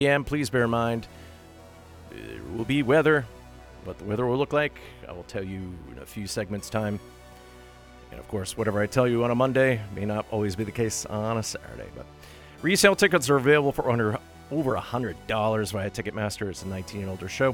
And please bear in mind, there will be weather. What the weather will look like, I will tell you in a few segments' time. And of course, whatever I tell you on a Monday may not always be the case on a Saturday. But resale tickets are available for over $100 via Ticketmaster. It's a 19 and older show.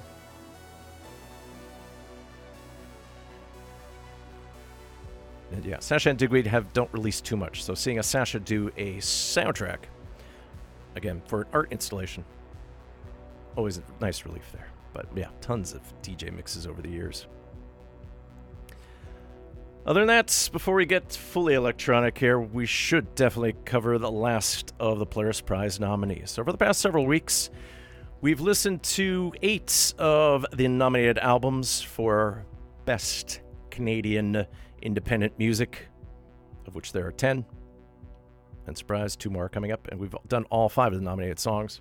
And yeah, Sasha and Digweed don't release too much, so seeing a Sasha do a soundtrack, again, for an art installation, always a nice relief there. But yeah, tons of DJ mixes over the years. Other than that, before we get fully electronic here, we should definitely cover the last of the Polaris Prize nominees. So over the past several weeks, we've listened to 8 of the nominated albums for Best Canadian Independent Music, of which there are 10. And surprise, 2 more are coming up, and we've done all 5 of the nominated songs.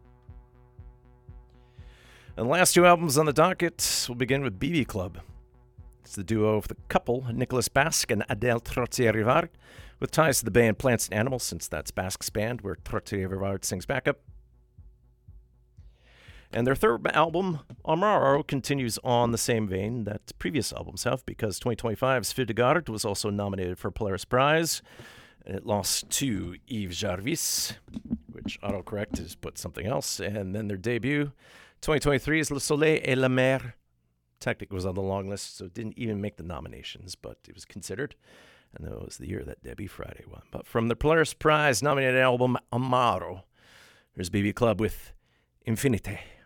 And the last 2 albums on the docket, we'll begin with BB Club. It's the duo of the couple, Nicolas Basque and Adèle Trottier-Rivard, with ties to the band Plants and Animals, since that's Basque's band, where Trottier-Rivard sings backup. And their third album, Amaro, continues on the same vein that previous albums have, because 2025's Feu de Garde was also nominated for Polaris Prize, and it lost to Yves Jarvis, which autocorrect has put something else. And then their debut, 2023, is Le Soleil et la Mer. Technically was on the long list, so it didn't even make the nominations, but it was considered. And that was the year that Debbie Friday won. But from the Polaris Prize nominated album, Amaro, here's BB Club with Infinite.